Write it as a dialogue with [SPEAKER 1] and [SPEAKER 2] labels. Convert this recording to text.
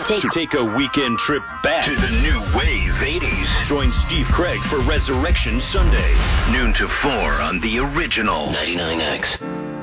[SPEAKER 1] Take a weekend trip back
[SPEAKER 2] to the new wave 80s.
[SPEAKER 1] Join Steve Craig for Resurrection Sunday,
[SPEAKER 2] noon to 4 on the original
[SPEAKER 3] 99X.